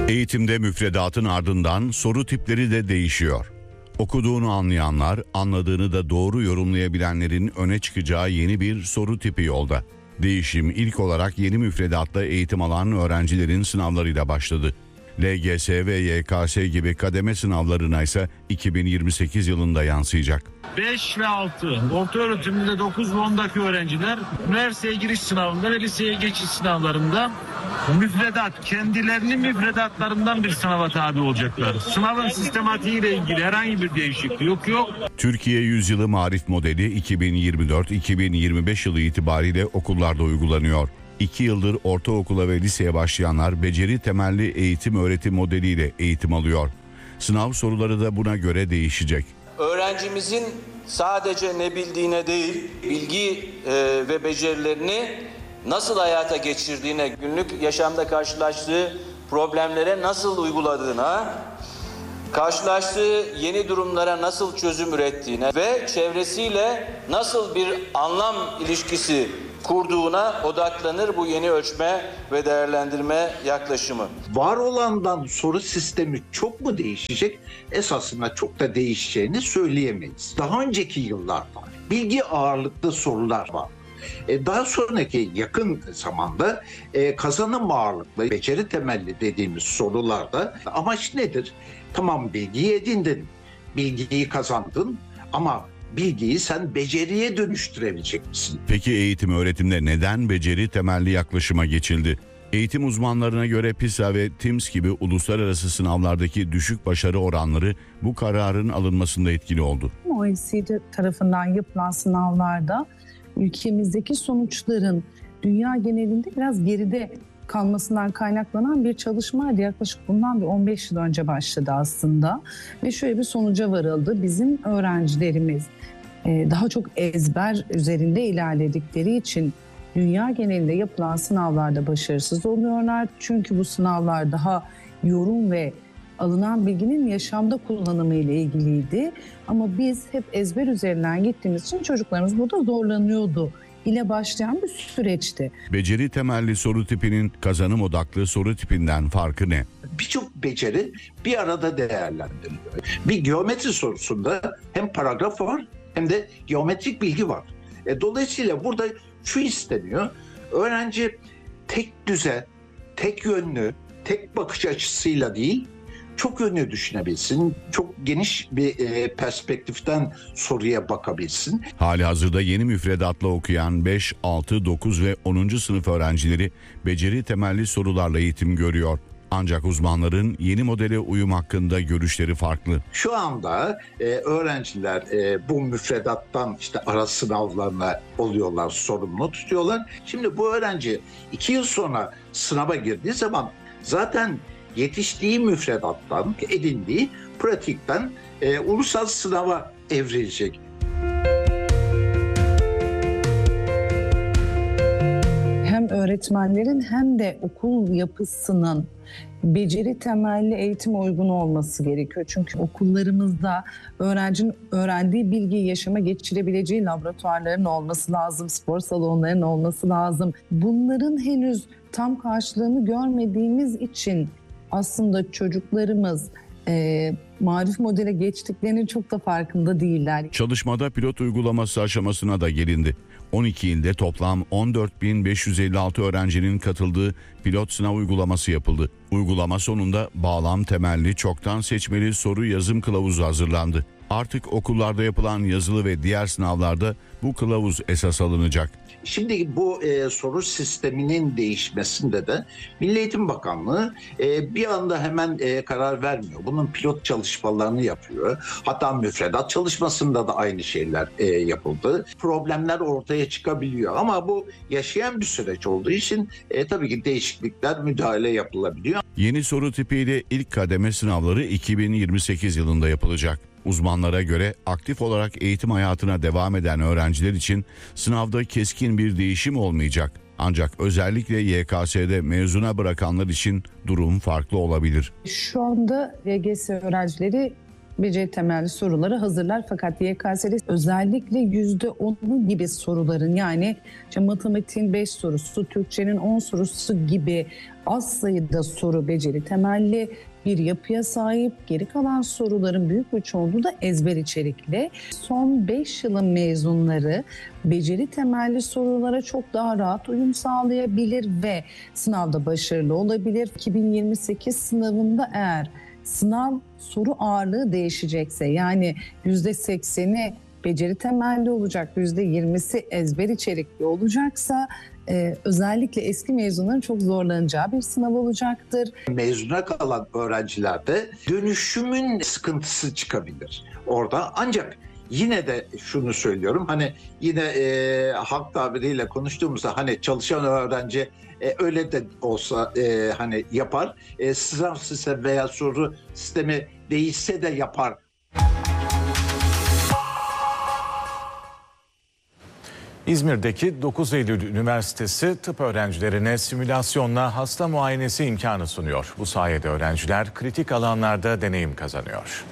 Eğitimde müfredatın ardından soru tipleri de değişiyor. Okuduğunu anlayanlar, anladığını da doğru yorumlayabilenlerin öne çıkacağı yeni bir soru tipi yolda. Değişim ilk olarak yeni müfredatla eğitim alan öğrencilerin sınavlarıyla başladı. LGS ve YKS gibi kademe sınavlarına ise 2028 yılında yansıyacak. 5 ve 6, ortaöğretimde 9 ve 10'daki öğrenciler üniversiteye giriş sınavında ve liseye geçiş sınavlarında kendilerinin müfredatlarından bir sınava tabi olacaklar. Sınavın sistematiğiyle ilgili herhangi bir değişiklik yok. Türkiye Yüzyılı Marif Modeli 2024-2025 yılı itibariyle okullarda uygulanıyor. 2 yıldır ortaokula ve liseye başlayanlar beceri temelli eğitim öğretim modeliyle eğitim alıyor. Sınav soruları da buna göre değişecek. Öğrencimizin sadece ne bildiğine değil, bilgi ve becerilerini nasıl hayata geçirdiğine, günlük yaşamda karşılaştığı problemlere nasıl uyguladığına, karşılaştığı yeni durumlara nasıl çözüm ürettiğine ve çevresiyle nasıl bir anlam ilişkisi kurduğuna odaklanır bu yeni ölçme ve değerlendirme yaklaşımı. Var olandan soru sistemi çok mu değişecek? Esasında çok da değişeceğini söyleyemeyiz. Daha önceki yıllarda bilgi ağırlıklı sorular var. Daha sonraki yakın zamanda kazanım ağırlıklı, beceri temelli dediğimiz sorularda amaç nedir? Tamam, bilgiyi edindin, bilgiyi kazandın ama bilgiyi sen beceriye dönüştürebilecek misin? Peki eğitim öğretimde neden beceri temelli yaklaşıma geçildi? Eğitim uzmanlarına göre PISA ve TIMSS gibi uluslararası sınavlardaki düşük başarı oranları bu kararın alınmasında etkili oldu. OECD tarafından yapılan sınavlarda ülkemizdeki sonuçların dünya genelinde biraz geride kalmasından kaynaklanan bir çalışmaydı. Yaklaşık bundan bir 15 yıl önce başladı aslında. Ve şöyle bir sonuca varıldı. Bizim öğrencilerimiz daha çok ezber üzerinde ilerledikleri için dünya genelinde yapılan sınavlarda başarısız oluyorlar. Çünkü bu sınavlar daha yorum ve alınan bilginin yaşamda kullanımı ile ilgiliydi. Ama biz hep ezber üzerinden gittiğimiz için çocuklarımız burada zorlanıyordu ile başlayan bir süreçti. Beceri temelli soru tipinin kazanım odaklı soru tipinden farkı ne? Birçok beceri bir arada değerlendiriliyor. Bir geometri sorusunda hem paragraf var hem de geometrik bilgi var. Dolayısıyla burada şu isteniyor. Öğrenci tek düze, tek yönlü, tek bakış açısıyla değil, çok yönlü düşünebilsin, çok geniş bir perspektiften soruya bakabilsin. Halihazırda yeni müfredatla okuyan 5, 6, 9 ve 10. sınıf öğrencileri beceri temelli sorularla eğitim görüyor. Ancak uzmanların yeni modele uyum hakkında görüşleri farklı. Şu anda öğrenciler bu müfredattan işte ara sınavlarına oluyorlar, sorumlu tutuyorlar. Şimdi bu öğrenci 2 yıl sonra sınava girdiği zaman zaten yetiştiği müfredattan, edindiği pratikten ulusal sınava evrilecek. Hem öğretmenlerin hem de okul yapısının beceri temelli eğitime uygun olması gerekiyor. Çünkü okullarımızda öğrencinin öğrendiği bilgiyi yaşama geçirebileceği laboratuvarların olması lazım, spor salonlarının olması lazım. Bunların henüz tam karşılığını görmediğimiz için aslında çocuklarımız marif modele geçtiklerinin çok da farkında değiller. Çalışmada pilot uygulaması aşamasına da gelindi. 12 ilde toplam 14.556 öğrencinin katıldığı pilot sınav uygulaması yapıldı. Uygulama sonunda bağlam temelli çoktan seçmeli soru yazım kılavuzu hazırlandı. Artık okullarda yapılan yazılı ve diğer sınavlarda bu kılavuz esas alınacak. Şimdi bu soru sisteminin değişmesinde de Milli Eğitim Bakanlığı bir anda hemen karar vermiyor. Bunun pilot çalışmalarını yapıyor. Hatta müfredat çalışmasında da aynı şeyler yapıldı. Problemler ortaya çıkabiliyor ama bu yaşayan bir süreç olduğu için tabii ki değişiklikler, müdahale yapılabiliyor. Yeni soru tipiyle ilk kademe sınavları 2028 yılında yapılacak. Uzmanlara göre aktif olarak eğitim hayatına devam eden öğrenciler için sınavda keskin bir değişim olmayacak. Ancak özellikle YKS'de mezuna bırakanlar için durum farklı olabilir. Şu anda YGS öğrencileri beceri temelli soruları hazırlar. Fakat YKS'de özellikle %10'u gibi soruların, yani işte matematiğin 5 sorusu, Türkçenin 10 sorusu gibi az sayıda soru beceri temelli bir yapıya sahip. Geri kalan soruların büyük bir çoğunluğu da ezber içerikli. Son 5 yılın mezunları beceri temelli sorulara çok daha rahat uyum sağlayabilir ve sınavda başarılı olabilir. 2028 sınavında eğer sınav soru ağırlığı değişecekse, yani %80'i beceri temelli olacak, %20'si ezber içerikli olacaksa özellikle eski mezunların çok zorlanacağı bir sınav olacaktır. Mezuna kalan öğrencilerde dönüşümün sıkıntısı çıkabilir orada. Ancak yine de şunu söylüyorum, hani yine halk tabiriyle konuştuğumuzda hani çalışan öğrenci öyle de olsa hani yapar. Sınav sistemi veya soru sistemi değişse de yapar. İzmir'deki 9 Eylül Üniversitesi tıp öğrencilerine simülasyonla hasta muayenesi imkanı sunuyor. Bu sayede öğrenciler kritik alanlarda deneyim kazanıyor.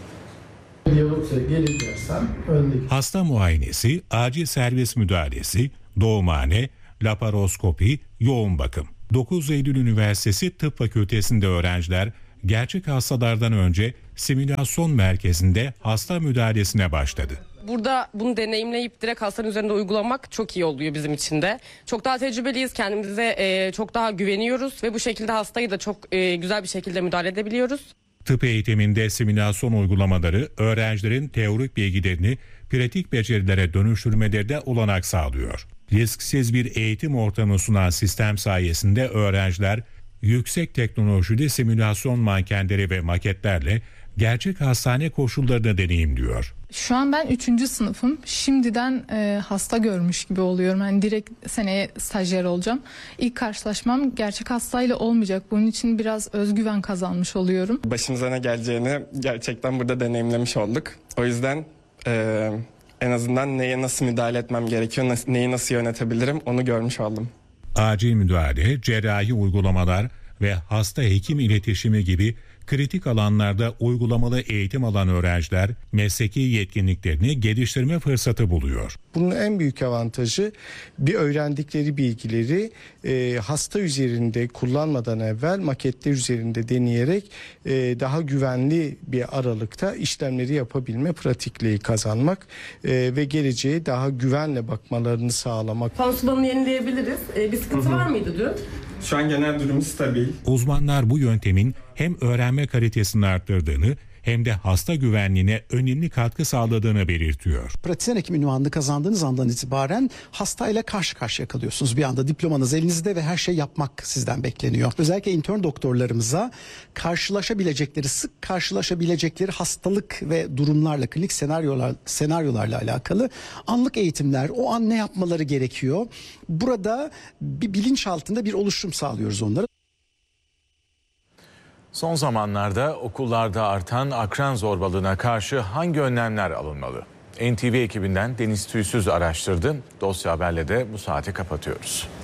Hasta muayenesi, acil servis müdahalesi, doğumhane, laparoskopi, yoğun bakım. 9 Eylül Üniversitesi Tıp Fakültesi'nde öğrenciler gerçek hastalardan önce simülasyon merkezinde hasta müdahalesine başladı. Burada bunu deneyimleyip direkt hastanın üzerinde uygulamak çok iyi oluyor bizim için de. Çok daha tecrübeliyiz, kendimize çok daha güveniyoruz ve bu şekilde hastayı da çok güzel bir şekilde müdahale edebiliyoruz. Tıp eğitiminde simülasyon uygulamaları öğrencilerin teorik bilgilerini pratik becerilere dönüştürmelerine olanak sağlıyor. Risksiz bir eğitim ortamı sunan sistem sayesinde öğrenciler yüksek teknolojili simülasyon mankenleri ve maketlerle gerçek hastane koşullarını deneyimliyor. Şu an ben 3. sınıfım. Şimdiden hasta görmüş gibi oluyorum. Yani direkt seneye stajyer olacağım. İlk karşılaşmam gerçek hastayla olmayacak. Bunun için biraz özgüven kazanmış oluyorum. Başımıza ne geleceğini gerçekten burada deneyimlemiş olduk. O yüzden en azından neye nasıl müdahale etmem gerekiyor, neyi nasıl yönetebilirim onu görmüş oldum. Acil müdahale, cerrahi uygulamalar ve hasta hekim iletişimi gibi kritik alanlarda uygulamalı eğitim alan öğrenciler mesleki yetkinliklerini geliştirme fırsatı buluyor. Bunun en büyük avantajı bir öğrendikleri bilgileri hasta üzerinde kullanmadan evvel maketler üzerinde deneyerek daha güvenli bir aralıkta işlemleri yapabilme pratikliği kazanmak ve geleceğe daha güvenle bakmalarını sağlamak. Pansumanını yenileyebiliriz. Bir sıkıntı var mıydı dün? Şu an genel durum stabil. Uzmanlar bu yöntemin hem öğrenme kalitesini arttırdığını hem de hasta güvenliğine önemli katkı sağladığını belirtiyor. Pratisyen hekim ünvanını kazandığınız andan itibaren hastayla karşı karşıya kalıyorsunuz. Bir anda diplomanız elinizde ve her şey yapmak sizden bekleniyor. Özellikle intern doktorlarımıza sık karşılaşabilecekleri hastalık ve durumlarla, klinik senaryolarla alakalı anlık eğitimler, o an ne yapmaları gerekiyor? Burada bir bilinç altında bir oluşum sağlıyoruz onlara. Son zamanlarda okullarda artan akran zorbalığına karşı hangi önlemler alınmalı? NTV ekibinden Deniz Tüysüz araştırdı. Dosya Haber'le de bu saati kapatıyoruz.